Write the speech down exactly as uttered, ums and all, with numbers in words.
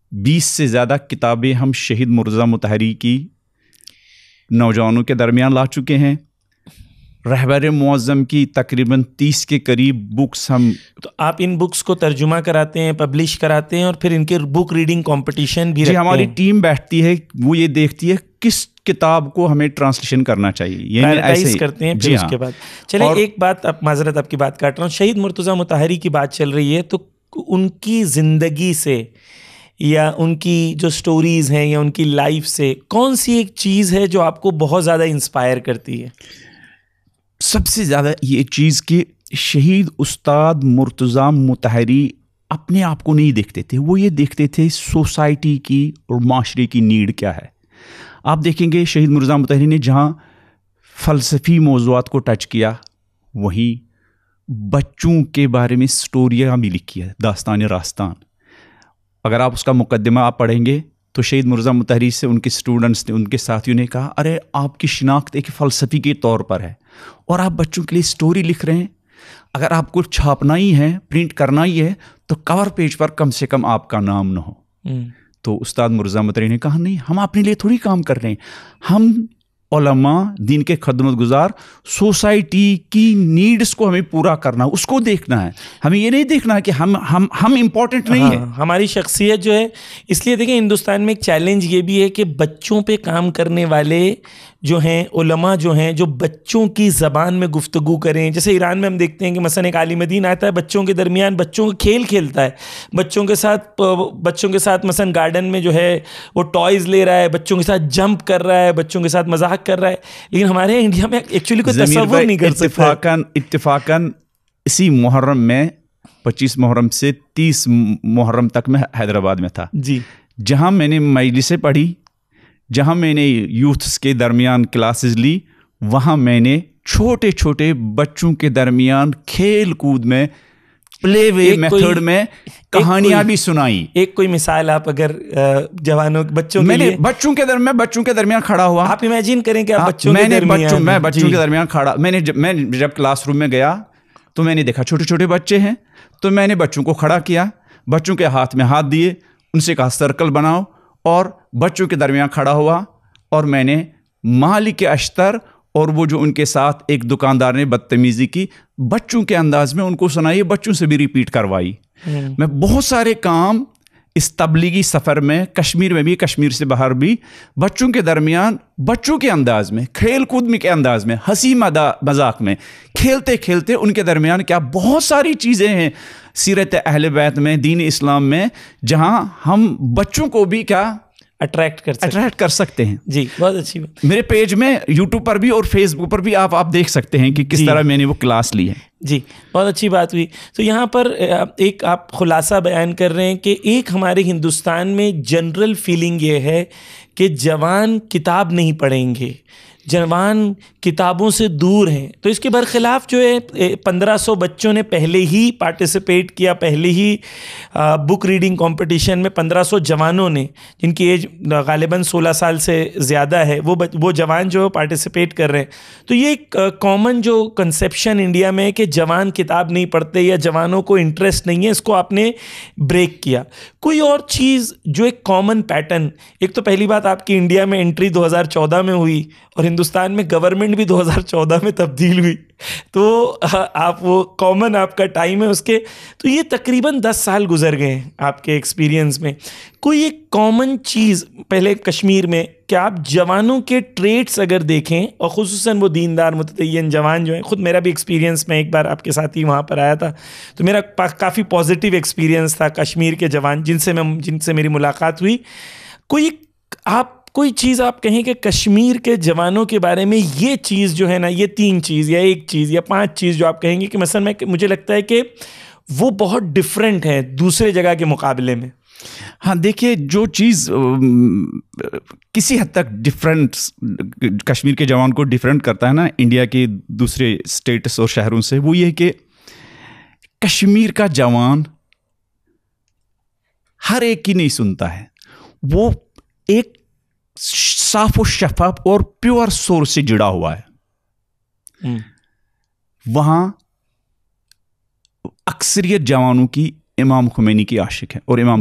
بیس سے زیادہ کتابیں ہم شہید مرتضیٰ مطہری کی نوجوانوں کے درمیان لا چکے ہیں. رہبر معظم کی تقریباً تیس کے قریب بکس ہم. تو آپ ان بکس کو ترجمہ کراتے ہیں, پبلش کراتے ہیں, اور پھر ان کے بک ریڈنگ کمپٹیشن بھی رکھتے ہیں؟ جی, ہماری ٹیم بیٹھتی ہے, وہ یہ دیکھتی ہے کس کتاب کو ہمیں ٹرانسلیشن کرنا چاہیے, یہ ایسے کرتے ہیں. پھر اس کے بعد چلیں ایک بات, اب معذرت آپ کی بات کاٹ رہا ہوں, شہید مرتضیٰ مطہری کی بات چل رہی ہے, تو ان کی زندگی سے یا ان کی جو سٹوریز ہیں یا ان کی لائف سے کون سی ایک چیز ہے جو آپ کو بہت زیادہ انسپائر کرتی ہے؟ سب سے زیادہ یہ چیز کہ شہید استاد مرتضیٰ مطہری اپنے آپ کو نہیں دیکھتے تھے, وہ یہ دیکھتے تھے سوسائٹی کی اور معاشرے کی نیڈ کیا ہے. آپ دیکھیں گے شہید مرتضیٰ مطہری نے جہاں فلسفی موضوعات کو ٹچ کیا, وہیں بچوں کے بارے میں سٹوریاں بھی لکھی ہے, داستان راستان. اگر آپ اس کا مقدمہ آپ پڑھیں گے تو شہید مرتضیٰ مطہری سے ان کے اسٹوڈنٹس نے, ان کے ساتھیوں نے کہا, ارے آپ کی شناخت ایک فلسفی کے طور پر ہے اور آپ بچوں کے لیے اسٹوری لکھ رہے ہیں, اگر آپ کو چھاپنا ہی ہے, پرنٹ کرنا ہی ہے, تو کور پیج پر کم سے کم آپ کا نام نہ ہو. تو استاد مرتضیٰ مطہری نے کہا, نہیں, ہم اپنے لیے تھوڑی کام کر رہے ہیں, ہم علماء, دین کے خدمت گزار, سوسائٹی کی نیڈس کو ہمیں پورا کرنا, اس کو دیکھنا ہے. ہمیں یہ نہیں دیکھنا ہے کہ ہم ہم ہم امپورٹنٹ نہیں ہے. ہماری شخصیت جو ہے, اس لیے دیکھیں ہندوستان میں ایک چیلنج یہ بھی ہے کہ بچوں پہ کام کرنے والے جو ہیں, علماء جو ہیں, جو بچوں کی زبان میں گفتگو کریں. جیسے ایران میں ہم دیکھتے ہیں کہ مثلا ایک عالم دین آتا ہے, بچوں کے درمیان بچوں کا کھیل کھیلتا ہے, بچوں کے ساتھ بچوں کے ساتھ مثلا گارڈن میں جو ہے وہ ٹوائز لے رہا ہے, بچوں کے ساتھ جمپ کر رہا ہے, بچوں کے ساتھ مذاق کر رہا ہے. لیکن ہمارے انڈیا میں ایکچولی کوئی تصور نہیں کر سکتا. اتفاقاً اتفاقاً اسی محرم میں, پچیس محرم سے تیس محرم تک میں حیدرآباد میں تھا جی, جہاں میں نے مجلسیں پڑھی, جہاں میں نے یوتھس کے درمیان کلاسز لی, وہاں میں نے چھوٹے چھوٹے بچوں کے درمیان کھیل کود میں, پلے وے میتھڈ میں کہانیاں بھی سنائی. ایک کوئی مثال آپ اگر جوانوں بچوں کے لیے, بچوں کے درمیان بچوں کے درمیان کھڑا ہوا, آپ امیجن کریں کہ آپ بچوں کے درمیان, میں بچوں کے درمیان کھڑا, میں نے میں جب کلاس روم میں گیا تو میں نے دیکھا چھوٹے چھوٹے بچے ہیں, تو میں نے بچوں کو کھڑا کیا, بچوں کے ہاتھ میں ہاتھ دیے, ان سے کہا سرکل بناؤ, اور بچوں کے درمیان کھڑا ہوا, اور میں نے مالک اشتر اور وہ جو ان کے ساتھ ایک دکاندار نے بدتمیزی کی, بچوں کے انداز میں ان کو سنائی, بچوں سے بھی ریپیٹ کروائی. میں بہت سارے کام اس تبلیغی سفر میں, کشمیر میں بھی, کشمیر سے باہر بھی, بچوں کے درمیان بچوں کے انداز میں, کھیل کود میں کے انداز میں, ہنسی مذاق میں, کھیلتے کھیلتے ان کے درمیان کیا بہت ساری چیزیں ہیں سیرت اہل بیت میں, دین اسلام میں, جہاں ہم بچوں کو بھی کیا اٹریکٹ کر سکتے اٹریکٹ کر سکتے ہیں. جی, بہت اچھی بات. میرے پیج میں یوٹیوب پر بھی اور فیس بک پر بھی آپ آپ دیکھ سکتے ہیں کہ کس طرح میں نے وہ کلاس لی ہے. جی, بہت اچھی بات ہوئی. تو یہاں پر ایک آپ خلاصہ بیان کر رہے ہیں کہ ایک ہمارے ہندوستان میں جنرل فیلنگ یہ ہے کہ جوان کتاب نہیں پڑھیں گے, جوان کتابوں سے دور ہیں. تو اس کے برخلاف جو ہے پندرہ سو بچوں نے پہلے ہی پارٹیسپیٹ کیا, پہلے ہی بک ریڈنگ کمپٹیشن میں پندرہ سو جوانوں نے, جن کی ایج غالباً سولہ سال سے زیادہ ہے, وہ وہ جوان جو پارٹیسپیٹ کر رہے ہیں. تو یہ ایک کامن جو کنسیپشن انڈیا میں ہے کہ جوان کتاب نہیں پڑھتے یا جوانوں کو انٹرسٹ نہیں ہے, اس کو آپ نے بریک کیا. کوئی اور چیز جو ایک کامن پیٹرن, ایک تو پہلی بات آپ کی انڈیا میں انٹری دو ہزار چودہ میں ہوئی اور ہندوستان میں گورنمنٹ بھی دو ہزار چودہ میں تبدیل ہوئی, تو آپ وہ کامن آپ کا ٹائم ہے اس کے, تو یہ تقریباً دس سال گزر گئے ہیں آپ کے ایکسپیرینس میں. کوئی ایک کامن چیز پہلے کشمیر میں کہ آپ جوانوں کے ٹریٹس اگر دیکھیں, اور خصوصاً وہ دیندار متدین جوان جو ہیں, خود میرا بھی ایکسپیرینس, میں ایک بار آپ کے ساتھ ہی وہاں پر آیا تھا, تو میرا کافی پازیٹیو ایکسپیرینس تھا کشمیر کے جوان جن سے میں جن سے میری ملاقات ہوئی. کوئی آپ کوئی چیز آپ کہیں کہ کشمیر کے جوانوں کے بارے میں یہ چیز جو ہے نا, یہ تین چیز یا ایک چیز یا پانچ چیز جو آپ کہیں گے کہ مثلا میں مجھے لگتا ہے کہ وہ بہت ڈفرینٹ ہے دوسرے جگہ کے مقابلے میں. ہاں دیکھیے, جو چیز کسی حد تک ڈفرینٹ کشمیر کے جوان کو ڈفرینٹ کرتا ہے نا انڈیا کے دوسرے اسٹیٹس اور شہروں سے, وہ یہ کہ کشمیر کا جوان ہر ایک کی نہیں سنتا ہے, وہ ایک صاف و شفاف اور پیور سورس سے جڑا ہوا ہے. وہاں اکثریت جوانوں کی امام خمینی کی عاشق ہے اور امام